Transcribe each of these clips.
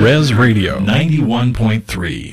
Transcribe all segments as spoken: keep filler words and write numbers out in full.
Res Radio ninety-one point three.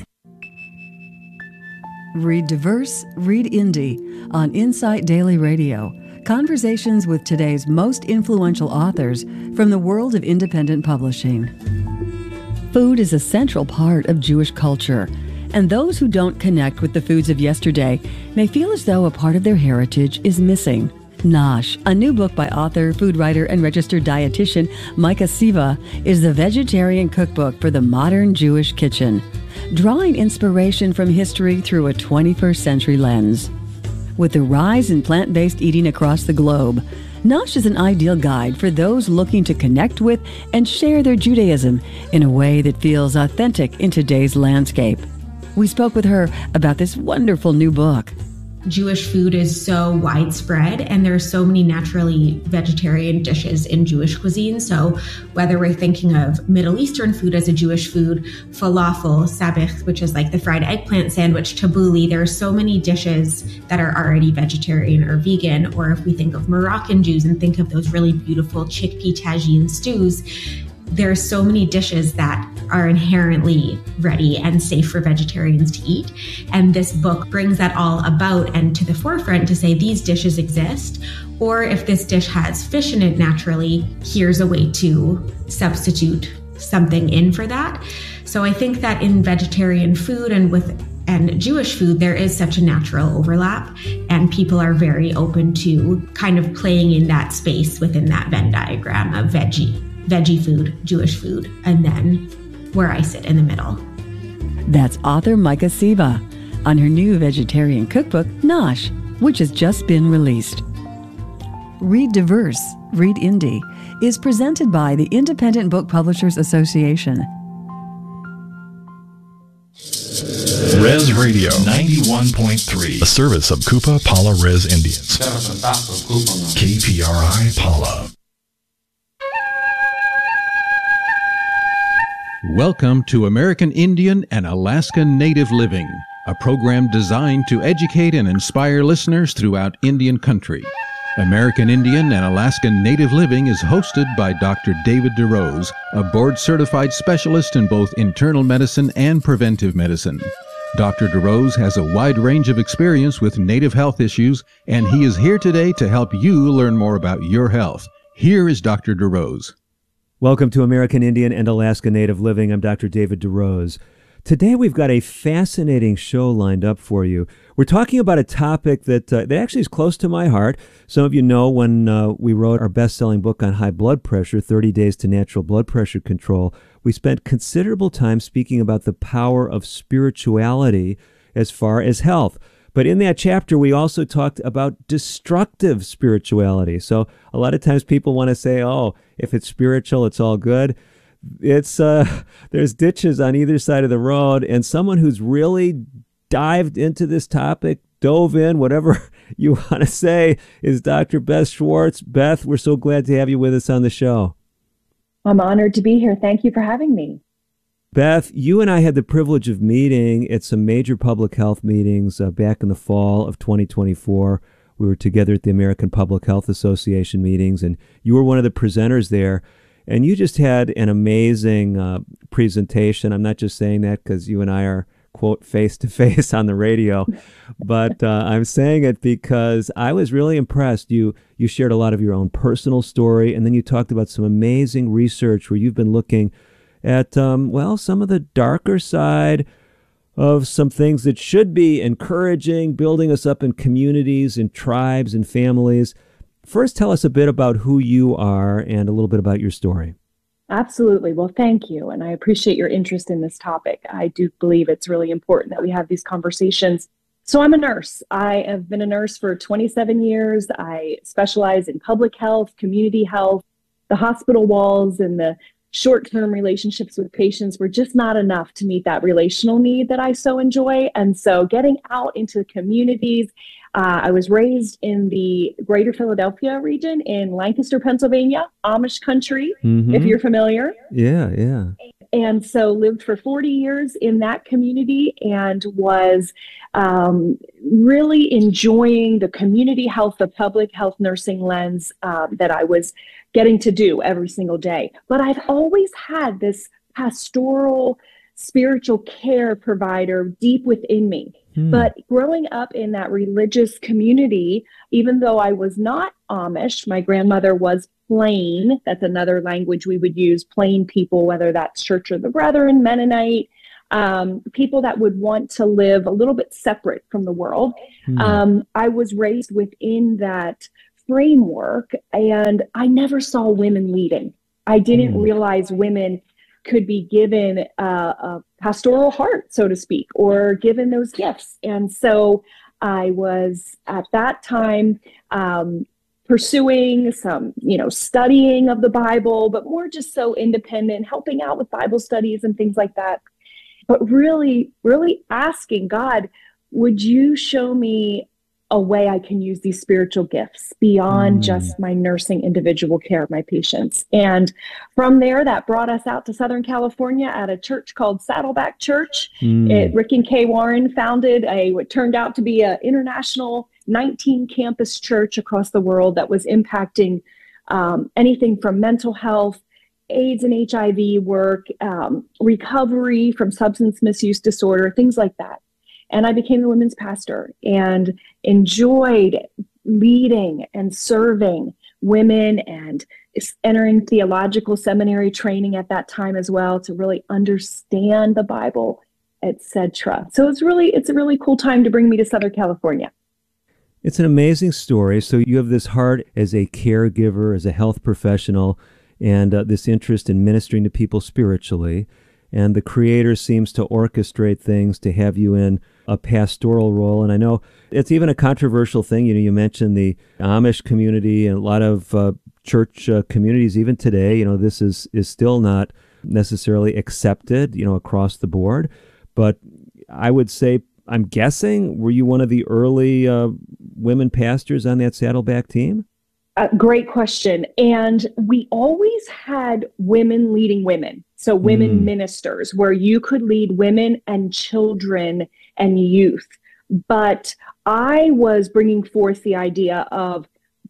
Read diverse, read indie on Insight Daily Radio. Conversations with today's most influential authors from the world of independent publishing. Food is a central part of Jewish culture, and those who don't connect with the foods of yesterday may feel as though a part of their heritage is missing. Nosh, a new book by author, food writer, and registered dietitian Micah Siva, is the vegetarian cookbook for the modern Jewish kitchen, drawing inspiration from history through a twenty-first century lens. With the rise in plant-based eating across the globe, Nosh is an ideal guide for those looking to connect with and share their Judaism in a way that feels authentic in today's landscape. We spoke with her about this wonderful new book. Jewish food is so widespread, and there are so many naturally vegetarian dishes in Jewish cuisine. So whether we're thinking of Middle Eastern food as a Jewish food, falafel, sabich, which is like the fried eggplant sandwich, tabbouleh, there are so many dishes that are already vegetarian or vegan. Or if we think of Moroccan Jews and think of those really beautiful chickpea tagine stews, there are so many dishes that are inherently ready and safe for vegetarians to eat. And this book brings that all about and to the forefront to say these dishes exist. Or if this dish has fish in it naturally, here's a way to substitute something in for that. So I think that in vegetarian food and with and Jewish food, there is such a natural overlap, and people are very open to kind of playing in that space within that Venn diagram of veggie. veggie food, Jewish food, and then where I sit in the middle. That's author Micah Siva on her new vegetarian cookbook, Nosh, which has just been released. Read Diverse, Read Indie is presented by the Independent Book Publishers Association. Res Radio ninety-one point three, a service of Kupa Pala Res Indians. K P R I Pala. Welcome to American Indian and Alaska Native Living, a program designed to educate and inspire listeners throughout Indian country. American Indian and Alaska Native Living is hosted by Doctor David DeRose, a board-certified specialist in both internal medicine and preventive medicine. Doctor DeRose has a wide range of experience with Native health issues, and he is here today to help you learn more about your health. Here is Doctor DeRose. Welcome to American Indian and Alaska Native Living. I'm Doctor David DeRose. Today we've got a fascinating show lined up for you. We're talking about a topic that, uh, that actually is close to my heart. Some of you know when uh, we wrote our best-selling book on high blood pressure, thirty days to Natural Blood Pressure Control, we spent considerable time speaking about the power of spirituality as far as health. But in that chapter, we also talked about destructive spirituality. So a lot of times people want to say, oh, if it's spiritual, it's all good. It's uh, there's ditches on either side of the road, and someone who's really dived into this topic, dove in, whatever you want to say, is Doctor Beth Schwartz. Beth, we're so glad to have you with us on the show. I'm honored to be here. Thank you for having me. Beth, you and I had the privilege of meeting at some major public health meetings uh, back in the fall of twenty twenty-four. We were together at the American Public Health Association meetings, and you were one of the presenters there. And you just had an amazing uh, presentation. I'm not just saying that because you and I are, quote, face-to-face on the radio, but uh, I'm saying it because I was really impressed. You you shared a lot of your own personal story, and then you talked about some amazing research where you've been looking at, um, well, some of the darker side of some things that should be encouraging, building us up in communities and tribes and families. First, tell us a bit about who you are and a little bit about your story. Absolutely. Well, thank you. And I appreciate your interest in this topic. I do believe it's really important that we have these conversations. So I'm a nurse. I have been a nurse for twenty-seven years. I specialize in public health, community health. The hospital walls and the short-term relationships with patients were just not enough to meet that relational need that I so enjoy. And so getting out into the communities, uh, I was raised in the greater Philadelphia region in Lancaster, Pennsylvania, Amish country, mm-hmm. if you're familiar. Yeah, yeah. And so lived for forty years in that community and was um, really enjoying the community health, the public health nursing lens um, that I was getting to do every single day. But I've always had this pastoral spiritual care provider deep within me. Hmm. But growing up in that religious community, even though I was not Amish, my grandmother was plain. That's another language we would use, plain people, whether that's Church of the Brethren, Mennonite, um, people that would want to live a little bit separate from the world. Hmm. Um, I was raised within that framework, and I never saw women leading. I didn't hmm. realize women could be given a, a pastoral heart, so to speak, or given those gifts. And so I was at that time um, pursuing some, you know, studying of the Bible, but more just so independent, helping out with Bible studies and things like that. But really, really asking God, would you show me a way I can use these spiritual gifts beyond mm. just my nursing individual care of my patients? And from there, that brought us out to Southern California at a church called Saddleback Church. Mm. It, Rick and Kay Warren founded a what turned out to be an international nineteen campus church across the world that was impacting um, anything from mental health, AIDS and H I V work, um, recovery from substance misuse disorder, things like that. And I became the women's pastor and enjoyed leading and serving women and entering theological seminary training at that time as well to really understand the Bible, et cetera. So it's really, it's a really cool time to bring me to Southern California. It's an amazing story. So you have this heart as a caregiver, as a health professional, and uh, this interest in ministering to people spiritually. And the Creator seems to orchestrate things to have you in a pastoral role. And I know it's even a controversial thing. You know, you mentioned the Amish community and a lot of uh, church uh, communities even today. You know, this is is still not necessarily accepted, you know, across the board. But I would say, I'm guessing, were you one of the early uh, women pastors on that Saddleback team? Uh, great question. And we always had women leading women. So women mm. ministers, where you could lead women and children and youth. But I was bringing forth the idea of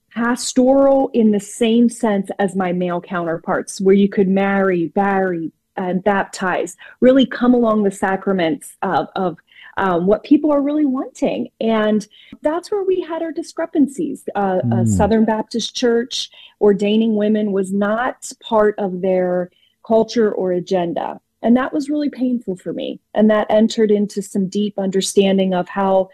pastoral in the same sense as my male counterparts, where you could marry, bury, and baptize, really come along the sacraments of, of Um, what people are really wanting. And that's where we had our discrepancies. Uh, mm. a Southern Baptist Church ordaining women was not part of their culture or agenda. And that was really painful for me. And that entered into some deep understanding of how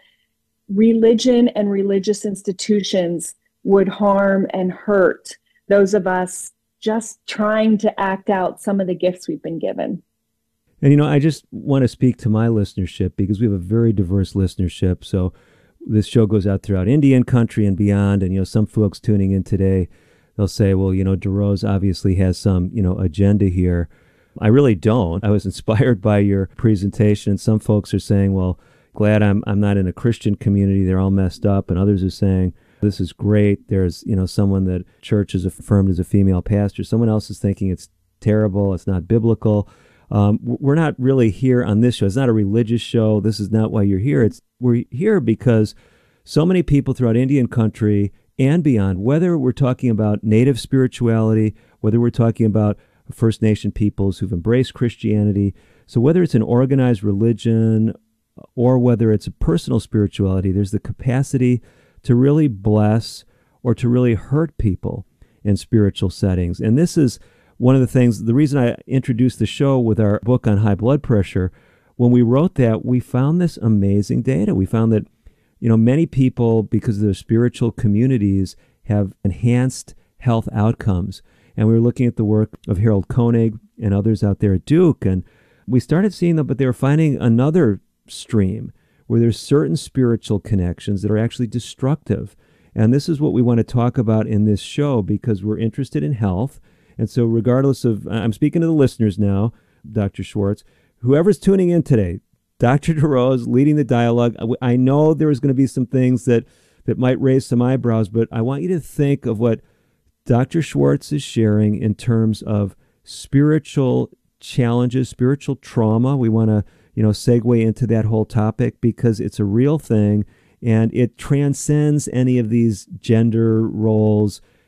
religion and religious institutions would harm and hurt those of us just trying to act out some of the gifts we've been given. And, you know, I just want to speak to my listenership because we have a very diverse listenership. So this show goes out throughout Indian country and beyond. And, you know, some folks tuning in today, they'll say, well, you know, DeRose obviously has some, you know, agenda here. I really don't. I was inspired by your presentation. And some folks are saying, well, glad I'm I'm not in a Christian community. They're all messed up. And others are saying, this is great. There's, you know, someone that church has affirmed as a female pastor. Someone else is thinking it's terrible. It's not biblical. Um, we're not really here on this show. It's not a religious show. This is not why you're here. It's we're here because so many people throughout Indian country and beyond, whether we're talking about native spirituality, whether we're talking about First Nation peoples who've embraced Christianity, so whether it's an organized religion or whether it's a personal spirituality, there's the capacity to really bless or to really hurt people in spiritual settings. And this is one of the things, the reason I introduced the show with our book on high blood pressure, when we wrote that, we found this amazing data. We found that, you know, many people, because of their spiritual communities, have enhanced health outcomes. And we were looking at the work of Harold Koenig and others out there at Duke, and we started seeing them, but they were finding another stream where there's certain spiritual connections that are actually destructive. And this is what we want to talk about in this show because we're interested in health. And so regardless of, I'm speaking to the listeners now, Doctor Schwartz, whoever's tuning in today, Doctor DeRose leading the dialogue. I know there's going to be some things that, that might raise some eyebrows, but I want you to think of what Doctor Schwartz is sharing in terms of spiritual challenges, spiritual trauma. We want to, you know, segue into that whole topic because it's a real thing and it transcends any of these gender roles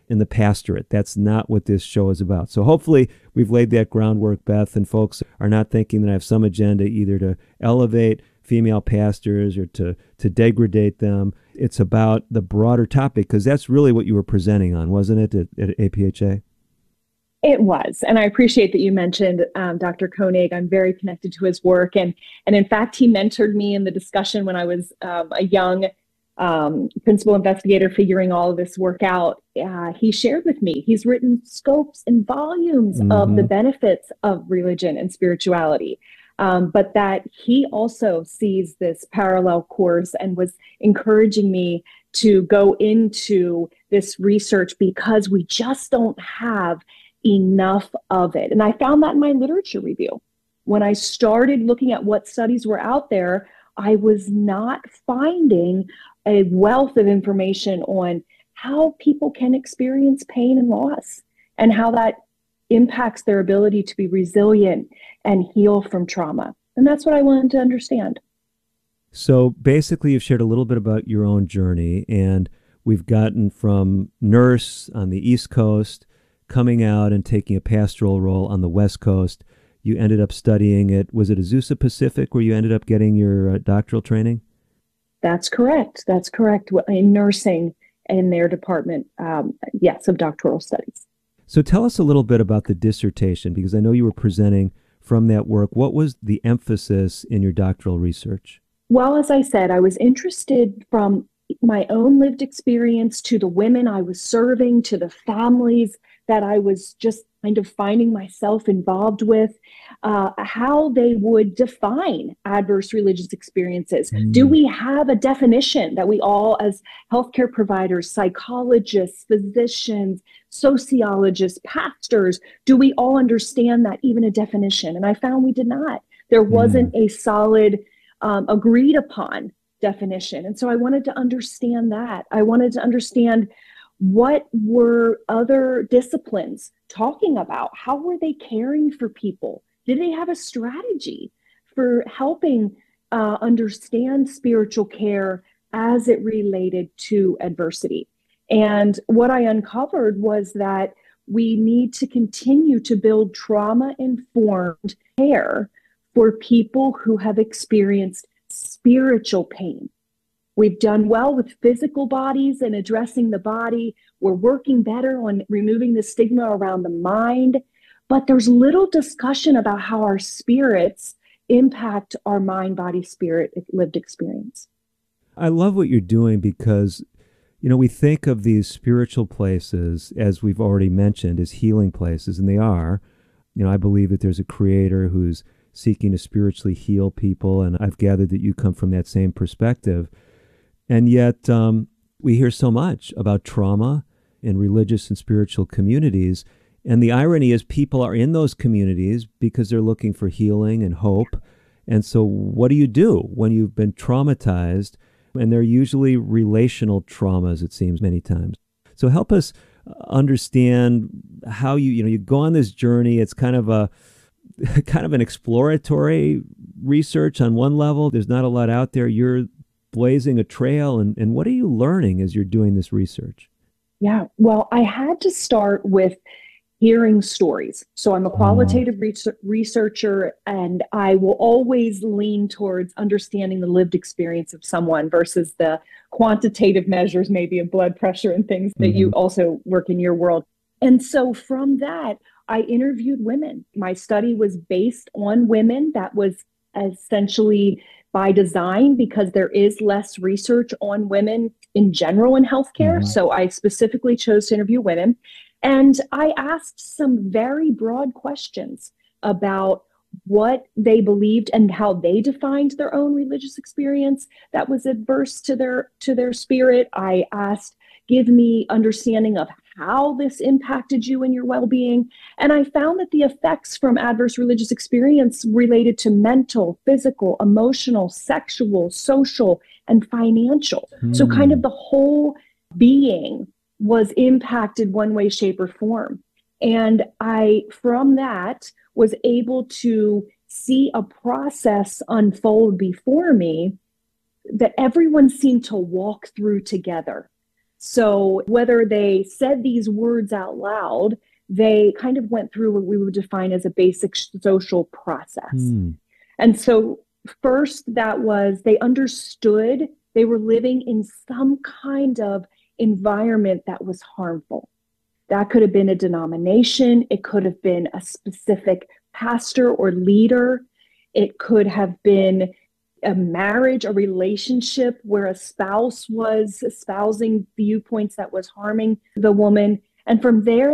in the pastorate. That's not what this show is about. So hopefully we've laid that groundwork, Beth, and folks are not thinking that I have some agenda either to elevate female pastors or to, to degrade them. It's about the broader topic, because that's really what you were presenting on, wasn't it, at, at A P H A? It was. And I appreciate that you mentioned um, Doctor Koenig. I'm very connected to his work. And, and in fact, he mentored me in the discussion when I was um, a young um, principal investigator figuring all of this work out. Uh, he shared with me, he's written scopes and volumes mm-hmm. of the benefits of religion and spirituality. Um, but that he also sees this parallel course and was encouraging me to go into this research because we just don't have enough of it. And I found that in my literature review. When I started looking at what studies were out there, I was not finding a wealth of information on how people can experience pain and loss and how that impacts their ability to be resilient and heal from trauma. And that's what I wanted to understand. So basically, you've shared a little bit about your own journey, and we've gotten from nurse on the East Coast, coming out and taking a pastoral role on the West Coast. You ended up studying at, was it Azusa Pacific, where you ended up getting your uh, doctoral training? That's correct. That's correct. In nursing in their department, um, yes, of doctoral studies. So tell us a little bit about the dissertation, because I know you were presenting from that work. What was the emphasis in your doctoral research? Well, as I said, I was interested from my own lived experience to the women I was serving, to the families that I was just kind of finding myself involved with, uh, how they would define adverse religious experiences. Mm. Do we have a definition that we all, as healthcare providers, psychologists, physicians, sociologists, pastors, do we all understand that, even a definition? And I found we did not. There wasn't mm. a solid, um, agreed upon definition. And so I wanted to understand that. I wanted to understand what were other disciplines talking about? How were they caring for people? Did they have a strategy for helping uh, understand spiritual care as it related to adversity? And what I uncovered was that we need to continue to build trauma-informed care for people who have experienced spiritual pain. We've done well with physical bodies and addressing the body. We're working better on removing the stigma around the mind, but there's little discussion about how our spirits impact our mind, body, spirit lived experience. I love what you're doing because, you know, we think of these spiritual places, as we've already mentioned, as healing places, and they are. You know, I believe that there's a creator who's seeking to spiritually heal people, and I've gathered that you come from that same perspective. And yet um, we hear so much about trauma in religious and spiritual communities. And the irony is people are in those communities because they're looking for healing and hope. And so what do you do when you've been traumatized? And they're usually relational traumas, it seems, many times. So help us understand how you, you know, you go on this journey. It's kind of a kind of an exploratory research on one level. There's not a lot out there. You're blazing a trail. And, and what are you learning as you're doing this research? Yeah, well, I had to start with hearing stories. So I'm a qualitative research, researcher, and I will always lean towards understanding the lived experience of someone versus the quantitative measures, maybe of blood pressure and things that mm-hmm. you also work in your world. And so from that, I interviewed women. My study was based on women. That was essentially by design because there is less research on women in general in healthcare. Mm-hmm. So I specifically chose to interview women. And I asked some very broad questions about what they believed and how they defined their own religious experience that was adverse to their to their spirit. I asked, give me understanding of how this impacted you and your well-being. And I found that the effects from adverse religious experience related to mental, physical, emotional, sexual, social, and financial. Mm. So kind of the whole being was impacted one way, shape, or form. And I, from that, was able to see a process unfold before me that everyone seemed to walk through together. So whether they said these words out loud, they kind of went through what we would define as a basic social process. Hmm. And so first, that was they understood they were living in some kind of environment that was harmful. That could have been a denomination. It could have been a specific pastor or leader. It could have been a marriage, a relationship where a spouse was espousing viewpoints that was harming the woman. And from there,